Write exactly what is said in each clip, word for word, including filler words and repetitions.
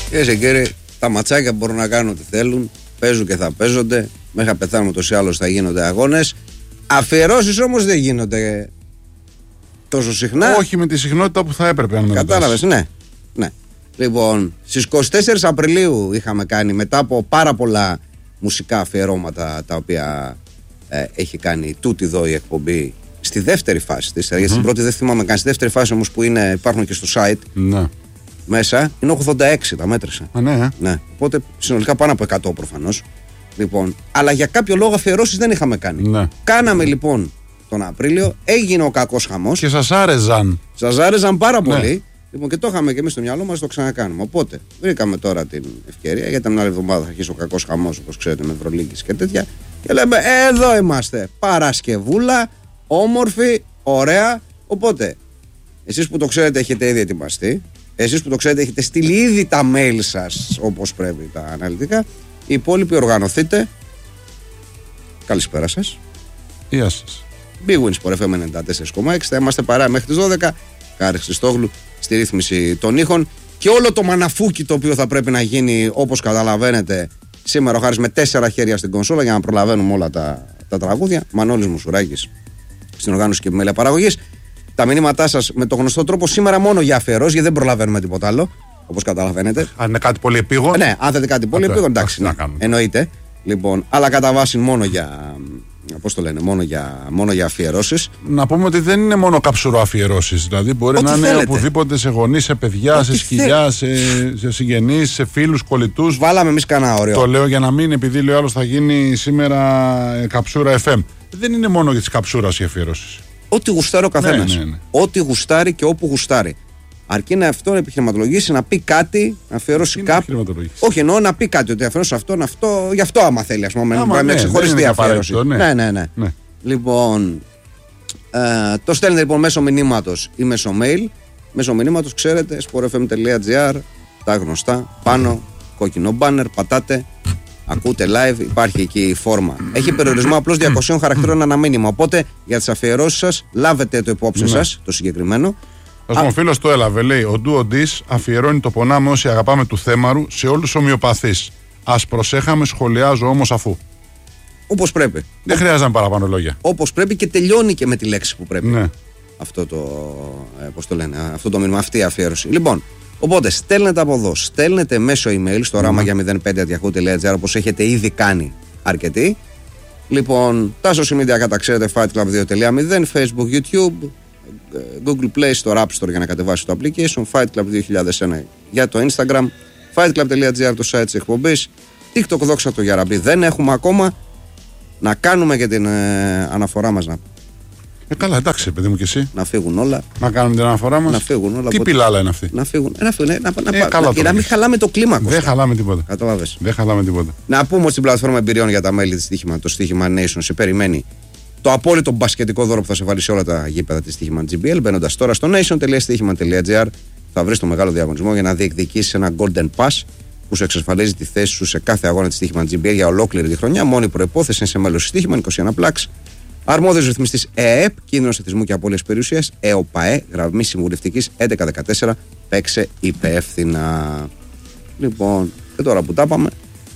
Κυρίες και κύριοι, τα ματσάκια μπορούν να κάνουν ό,τι θέλουν. Παίζουν και θα παίζονται. Μέχρι να πεθάνουμε ούτως ή άλλως θα γίνονται αγώνες. Αφιερώσεις όμως δεν γίνονται τόσο συχνά. Όχι με τη συχνότητα που θα έπρεπε. Αν κατάλαβες, ναι. ναι. Λοιπόν, στις εικοστή τέταρτη Απριλίου είχαμε κάνει, μετά από πάρα πολλά μουσικά αφιερώματα τα οποία ε, έχει κάνει τούτη εδώ η εκπομπή, στη δεύτερη φάση της. Mm-hmm. Γιατί στην πρώτη δεν θυμάμαι καν. Στη δεύτερη φάση όμως που είναι, υπάρχουν και στο site. Ναι. Μέσα είναι ογδόντα έξι, τα μέτρησα. Α, ναι. ναι. Οπότε συνολικά πάνω από εκατό προφανώς. Λοιπόν, αλλά για κάποιο λόγο αφιερώσεις δεν είχαμε κάνει. Ναι. Κάναμε λοιπόν τον Απρίλιο, έγινε ο κακός χαμός. Και σας άρεζαν. Σας άρεζαν πάρα ναι. πολύ. Λοιπόν, και το είχαμε και εμείς στο μυαλό μας, το ξανακάνουμε. Οπότε βρήκαμε τώρα την ευκαιρία, γιατί την άλλη εβδομάδα θα αρχίσει ο κακός χαμός, όπως ξέρετε, με Ευρωλίγκης και τέτοια. Και λέμε, εδώ είμαστε. Παρασκευούλα, όμορφη, ωραία. Οπότε, εσείς που το ξέρετε έχετε ήδη ετοιμαστεί. Εσείς που το ξέρετε έχετε στείλει ήδη τα mail σας όπως πρέπει, τα αναλυτικά. Οι υπόλοιποι οργανωθείτε. Καλησπέρα σας. Γεια σας. Big Wins Sport εφ εμ ενενήντα τέσσερα κόμμα έξι. Θα είμαστε παρά μέχρι τις δώδεκα. Χάρη Χριστόγλου στη ρύθμιση των ήχων. Και όλο το μαναφούκι το οποίο θα πρέπει να γίνει, όπως καταλαβαίνετε, σήμερα ο Χάρης με τέσσερα χέρια στην κονσόλα για να προλαβαίνουμε όλα τα, τα τραγούδια. Μανώλης Μουσουράκης στην οργάνωση και επιμέλεια παραγωγής. Τα μηνύματά σας με τον γνωστό τρόπο σήμερα μόνο για αφιερώσεις, γιατί δεν προλαβαίνουμε τίποτα άλλο, όπως καταλαβαίνετε. Αν είναι κάτι πολύ επίγον. Ναι, αν θέλετε κάτι πολύ επίγον, εντάξει. Ναι, εννοείται. Λοιπόν, αλλά κατά βάση μόνο για. Πώς το λένε, μόνο για, μόνο για αφιερώσεις. Να πούμε ότι δεν είναι μόνο καψουρό αφιερώσεις. Δηλαδή μπορεί ό,τι να είναι θέλετε. Οπουδήποτε σε γονείς, σε παιδιά, ό,τι σε σκυλιά, σε, σε συγγενείς, σε φίλους, κολλητούς. Βάλαμε εμείς κανένα όριο. Το λέω για να μην, επειδή λέει ο άλλος θα γίνει σήμερα καψούρα εφ εμ. Δεν είναι μόνο για τις καψούρας οι αφιερώσεις. Ό,τι γουστάρει ο καθένας. Ναι, ναι, ναι. Ό,τι γουστάρει και όπου γουστάρει. Αρκεί να αυτό να επιχειρηματολογήσει, να πει κάτι, να αφιερώσει κάπου. Όχι, εννοώ να πει κάτι, ότι αφιερώσει αυτόν, αυτό, γι' αυτό άμα θέλει, ας πούμε. Άμα, ναι, ξεχωριστή αφιέρωση. Ναι. Ναι, ναι, ναι. ναι. Λοιπόν, ε, το στέλνετε λοιπόν μέσω μηνύματος ή μέσω mail. Μέσω μηνύματος, ξέρετε, sport f m dot g r, τα γνωστά, πάνω, κόκκινο μπάνερ, πατάτε. Ακούτε live, υπάρχει εκεί η φόρμα. Έχει περιορισμό απλώς διακοσίων χαρακτήρων ένα μήνυμα. Οπότε για τις αφιερώσεις σας, λάβετε το υπόψη ναι. σας, το συγκεκριμένο. Α πούμε, ο φίλος το έλαβε, λέει: ο Ντουο Ντις αφιερώνει το πονάμε όσοι αγαπάμε του Θέμαρου σε όλους τους ομοιοπαθείς. Ας προσέχαμε, σχολιάζω όμως αφού. Όπως πρέπει. Δεν Ό, χρειάζεται παραπάνω λόγια. Όπως πρέπει και τελειώνει και με τη λέξη που πρέπει. Ναι. Αυτό το. Ε, πώς το λένε, αυτό το μήνυμα, αυτή η αφιέρωση. Λοιπόν. Οπότε στέλνετε από εδώ, στέλνετε μέσω email στο mm. ράμα για μηδέν πέντε at yahoo dot gr όπως έχετε ήδη κάνει αρκετοί. Λοιπόν, τα social media κατά ξέρετε, fightclub δύο τελεία μηδέν, Facebook, YouTube, Google Play Store, App Store για να κατεβάσει το application, fightclub δύο χιλιάδες ένα για το Instagram, fightclub.gr το site της εκπομπής, TikTok δόξα το Γιαραμπή δεν έχουμε ακόμα, να κάνουμε και την ε, αναφορά μας να Ε, καλά, εντάξει, παιδί μου και εσύ. Να φύγουν όλα. Να κάνουμε την αναφορά μας. Να φύγουν όλα. Τι από... πιλάλα είναι αυτή. Να φύγουν. Ε, να φύγουν. Ε, να, να, ε, να, καλά να, να μην χαλάμε το κλίμα. Δεν χαλάμε τίποτα. Κατάλαβες. Δεν χαλάμε τίποτα. Να πούμε ότι στην πλατφόρμα εμπειριών για τα μέλη της στοίχημα, το στοίχημα Nation, σε περιμένει το απόλυτο μπασκετικό δώρο που θα σε βάλει σε όλα τα γήπεδα της στοίχημα τζι μπι ελ. Μπαίνοντας τώρα στο nation τελεία στοίχημα τελεία gr θα βρεις το μεγάλο διαγωνισμό για να διεκδικήσεις ένα Golden Pass που σου εξασφαλίζει τη θέση σου σε κάθε αγώνα της στοίχημα τζι μπι ελ για ολόκληρη τη χρονιά. Μόνη προϋπόθεση είναι σε μέλος στοίχημα είκοσι ένα Plus. Αρμόδιος ρυθμιστής ΕΕΠ, κίνδυνος εθισμού και απώλειας περιουσίας, ΕΟΠΑΕ, γραμμή συμβουλευτικής έντεκα δεκατέσσερα, παίξε υπεύθυνα. Λοιπόν, και τώρα που τα πάμε,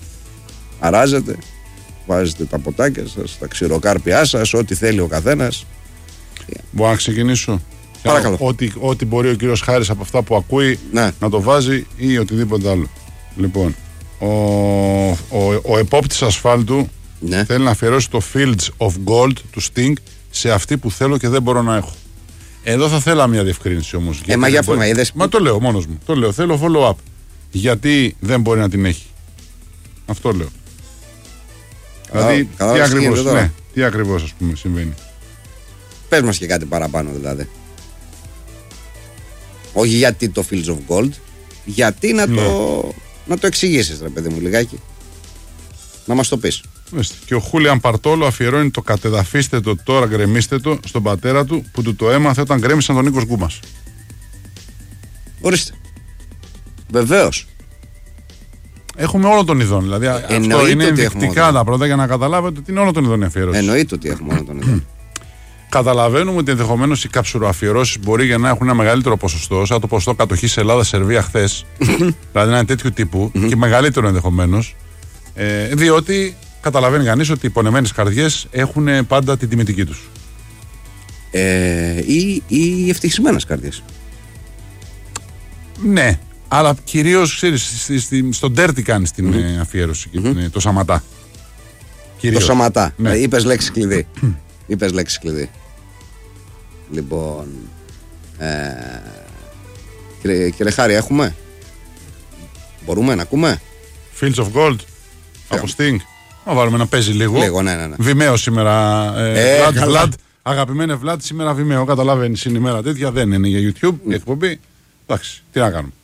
αράζετε, βάζετε τα ποτάκια σας, τα ξηροκάρπια σας, ό,τι θέλει ο καθένας. Μπορώ να ξεκινήσω. Παρακαλώ. Ό,τι, ό,τι μπορεί ο κύριος Χάρης από αυτά που ακούει ναι. να το βάζει ή οτιδήποτε άλλο. Λοιπόν, ο, ο, ο επόπτης ασφάλτου ναι. θέλει να αφιερώσει το Fields of Gold του Sting σε αυτή που θέλω και δεν μπορώ να έχω. Εδώ θα θέλα μια διευκρίνηση όμως. Ε, μα για αυτό μπορεί... είδες... Μα το λέω μόνος μου. Το λέω. Θέλω follow-up. Γιατί δεν μπορεί να την έχει. Αυτό λέω. Καλά, δηλαδή, καλά, τι, ακριβώς, ναι, τι ακριβώς ας πούμε συμβαίνει. Πες μας και κάτι παραπάνω δηλαδή. Όχι γιατί το Fields of Gold, γιατί να, ναι. το, να το εξηγήσεις ρε παιδί μου λιγάκι. Να μας το πεις. Και ο Χούλιαν Παρτόλο αφιερώνει το κατεδαφίστε το τώρα γκρεμίστε το στον πατέρα του που του το έμαθε όταν γκρέμισαν τον Νίκος Γκούμας. Ορίστε. Βεβαίως. Έχουμε όλων των ειδών. Δηλαδή αυτό είναι ενδεικτικά τα πρώτα για να καταλάβετε ότι είναι όλων των ειδών η αφιέρωση. Εννοείται ότι έχουμε όλων των ειδών. Καταλαβαίνουμε ότι ενδεχομένως οι καψουροαφιερώσεις μπορεί για να έχουν ένα μεγαλύτερο ποσοστό, σαν το ποσοστό κατοχής Ελλάδα-Σερβία χθες, δηλαδή να είναι τέτοιου τύπου και μεγαλύτερο ενδεχομένως, ε, διότι καταλαβαίνει κανείς ότι οι πονεμένες καρδιές έχουν πάντα την τιμητική τους. Ε, ή, ή ευτυχισμένες καρδιές. Ναι, αλλά κυρίως ξέρεις, στον Τέρτη κάνεις την mm-hmm. αφιέρωση και την, το Σαματά. Κυρίως. Το Σαματά. Ναι. Είπες λέξη κλειδί. Είπες λέξη κλειδί. Λοιπόν. Ε, κύριε, κύριε Χάρη, έχουμε. Μπορούμε να ακούμε. Fields of Gold. Από Sting. Να βάλουμε να παίζει λίγο. Λίγο, ναι, ναι, ναι. Βιμαίο σήμερα. Ε, ε, Vlad, Vlad, αγαπημένε Vlad, σήμερα Βιμαίο. Καταλαβαίνεις, είναι η μέρα τέτοια. Δεν είναι για YouTube η εκπομπή. Εντάξει, τι να κάνουμε.